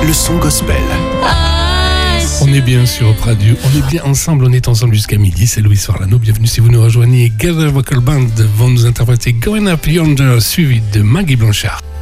le son gospel. On est bien sur Radio, on est bien ensemble, on est ensemble jusqu'à midi, c'est Luis Farlano, bienvenue si vous nous rejoignez. Gather Vocal Band vont nous interpréter Going Up Yonder, suivi de Maggie Blanchard.